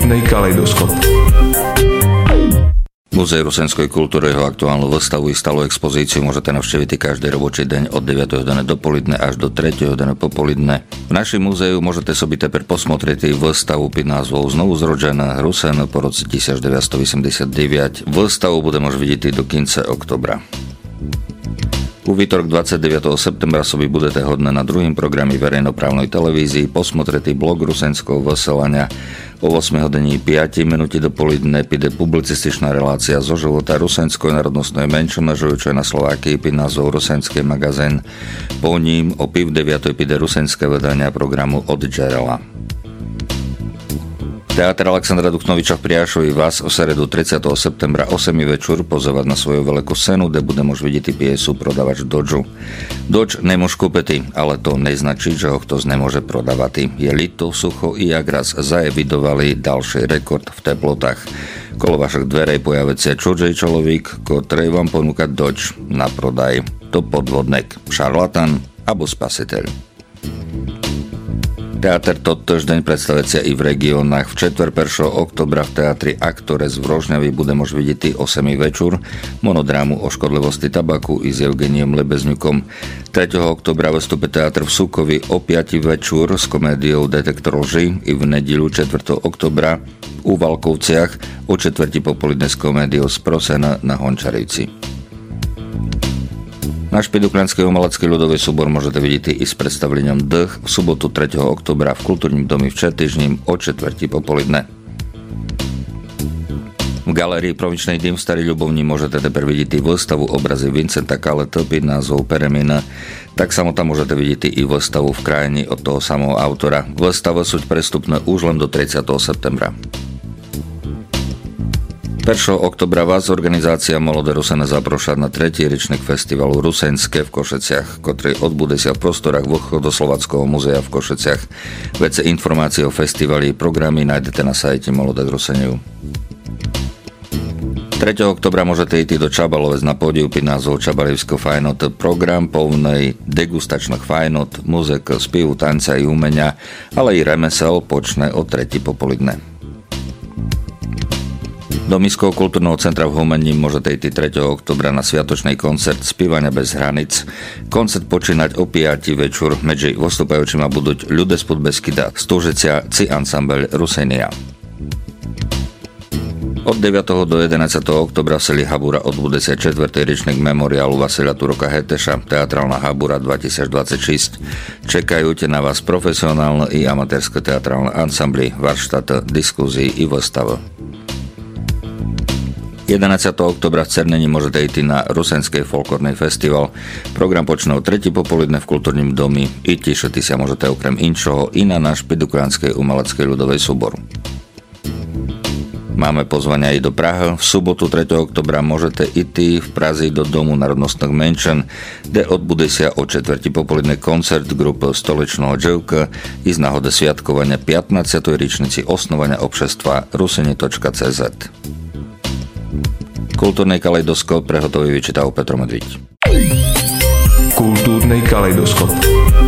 Kultúrny kaleidoskop. Múzeum rusenskej kultúry jeho aktuálnu výstavu i stálu expozíciu môžete navštíviť každý robočí deň od 9. hodiny dopoludne až do 3. hodiny popoludne. V našom múzeu môžete sobi teper posmotriť výstavu pod názvou Znovu zrodená Rusen po roce 1989. Výstavu bude môcť vidieť do konca októbra. U výtorok 29. septembra sobi budete hodné na druhým programe verejnoprávnej televízii posmotretý blog rusenského vysielania. O 8 hodiny 5 minúty dopoludne pide publicističná relácia zo života rusenskoj národnostnej menšiny žijúcej na Slovákii pod názvom Rusenský magazín. Po ním o 8:30 pide rusenské vydania programu Od Džerela. Teatr Alexandra Duchnoviča v Priašovi vás o seredu 30. septembra 8 večer pozývať na svoju veľkú scénu, kde bude môcť vidieť piesu Prodavač Dodžu. Dodž nemôž kúpiť, ale to neznačí, že ho kto nemôže prodávať. Je lito, sucho i jak raz zaevidovali ďalší rekord v teplotách. Kolo vašich dverej pojaví sa čudžej človek, ktorý vám ponúka Dodž na prodaj. To podvodnek, šarlatan alebo spasiteľ. Teatr toto deň predstavuje sa i v regiónach. V četvrť 1. októbra v teatri Aktores v Rožňavi bude môcť vidieť o 8 večer monodrámu o škodlivosti tabaku i s Evgeniom Lebezňukom. 3. októbra vystúpi teatr v Sukovi o 5 večer s komédiou Detektor lži i v nedeľu 4. októbra u Valkovciach o 4. popoludne s komédiou Sprosená na Hončarivci. Náš Pidukľanský umelecký ľudový súbor môžete vidieť i s predstavením Dých v sobotu 3. októbra v Kultúrnym domi v Četyžním o 4. popoludne. V galérii Provinčnej dým v Starý Ľubovni môžete teper vidieť výstavu obrazy Vincenta Kaleta pod názvou Peremina. Tak samo tam môžete vidieť i výstavu v krajine od toho samého autora. Výstavy sú prestupné už len do 30. septembra. 1. októbra vás organizácia Molodé Rusene zaproša na 3. ročník festivalu Rusenské v Košeciach, ktorý odbude sa v prostorách Východoslováckého múzea v Košeciach. Vece informácie o festivali i programy nájdete na sajte Molodé Ruseniu. 3. októbra môžete ísť do Čabalovec na pódiu pod názvou Čabalevský fajnot. Program plnej degustačných fajnot, muzek, spievu, tanca i umenia, ale i remesel počne o 3. popoludne. Do Mestského kultúrneho centra v Humení môžete ísť 3. októbra na sviatočný koncert Spívania bez hranic. Koncert počínať o 5 večer. Medzi vystupajúcimi budú ľudia spod Beskida, Stúžicia ci ansambel Rusenia. Od 9. do 11. októbra v seli Habura odbude sa 4. ročník memoriálu Vasilia Turoka Heteša, Teatrálna Habura 2026. Čekajúte na vás profesionálne i amatérske teatrálne ansambly, varštat, diskuzii i výstavy. 11. októbra v Cernení môžete ísť na Rusenský folklórny festival. Program počne o 3. popoludne v Kultúrnym domi. I tešíte sa môžete okrem inčoho i na náš Pidukľanský umelecký ľudový súbor. Máme pozvania i do Prahy. V sobotu 3. októbra môžete ísť v Praze do Domu národnostných menšín, kde odbude sa o 4. popoludne koncert grupy Stoličného dževka i z náhody sviatkovania 15. ročnici osnovania obšestva rusenie.cz. Kultúrny kaleidoskop prehotový vyčítal Petro Medviť. Kultúrny kaleidoskop.